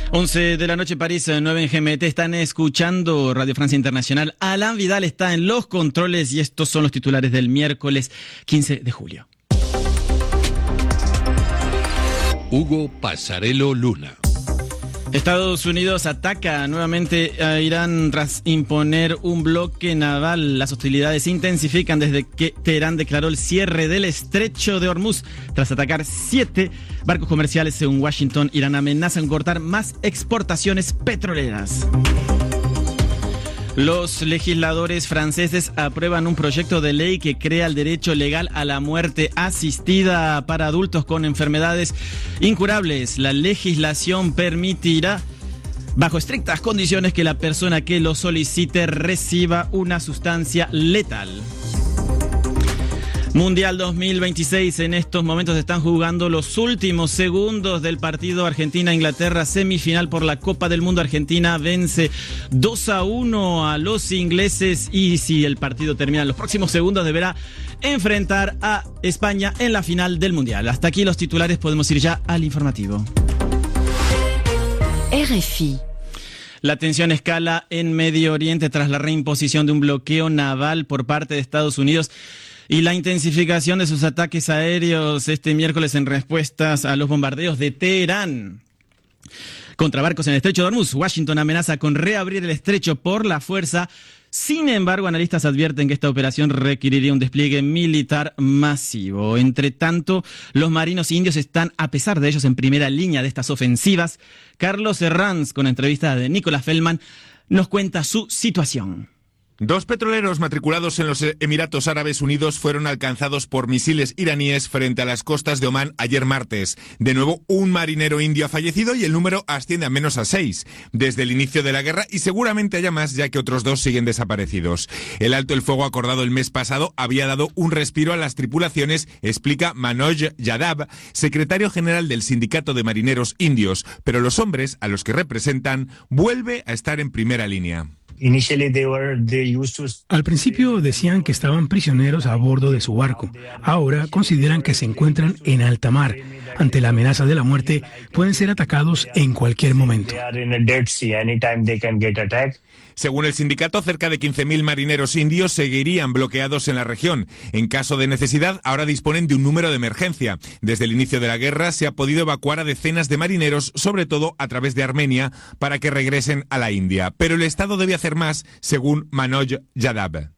11 de la noche, París, 9 en GMT. Están escuchando Radio Francia Internacional. Alain Vidal está en los controles y estos son los titulares del miércoles 15 de julio. Hugo Passarello Luna. Estados Unidos ataca nuevamente a Irán tras imponer un bloque naval. Las hostilidades se intensifican desde que Teherán declaró el cierre del estrecho de Hormuz. Tras atacar 7 barcos comerciales, según Washington, Irán amenaza con cortar más exportaciones petroleras. Los legisladores franceses aprueban un proyecto de ley que crea el derecho legal a la muerte asistida para adultos con enfermedades incurables. La legislación permitirá, bajo estrictas condiciones, que la persona que lo solicite reciba una sustancia letal. Mundial 2026, en estos momentos están jugando los últimos segundos del partido Argentina-Inglaterra, semifinal por la Copa del Mundo. Argentina vence 2-1 a los ingleses y si el partido termina en los próximos segundos deberá enfrentar a España en la final del Mundial. Hasta aquí los titulares, podemos ir ya al informativo. RFI. La tensión escala en Medio Oriente tras la reimposición de un bloqueo naval por parte de Estados Unidos y la intensificación de sus ataques aéreos este miércoles en respuestas a los bombardeos de Teherán contra barcos en el estrecho de Hormuz. Washington amenaza con reabrir el estrecho por la fuerza. Sin embargo, analistas advierten que esta operación requeriría un despliegue militar masivo. Entre tanto, los marinos indios están, a pesar de ellos, en primera línea de estas ofensivas. Carlos Herranz, con entrevista de Nicolás Feldman, nos cuenta su situación. 2 petroleros matriculados en los Emiratos Árabes Unidos fueron alcanzados por misiles iraníes frente a las costas de Omán ayer martes. De nuevo, un marinero indio ha fallecido y el número asciende a menos a 6 desde el inicio de la guerra y seguramente haya más, ya que otros 2 siguen desaparecidos. El alto el fuego acordado el mes pasado había dado un respiro a las tripulaciones, explica Manoj Yadav, secretario general del Sindicato de Marineros Indios, pero los hombres a los que representan vuelve a estar en primera línea. Al principio decían que estaban prisioneros a bordo de su barco. Ahora consideran que se encuentran en alta mar. Ante la amenaza de la muerte, pueden ser atacados en cualquier momento. Según el sindicato, cerca de 15.000 marineros indios seguirían bloqueados en la región. En caso de necesidad, ahora disponen de un número de emergencia. Desde el inicio de la guerra se ha podido evacuar a decenas de marineros, sobre todo a través de Armenia, para que regresen a la India. Pero el Estado debe hacer más, según Manoj Yadav.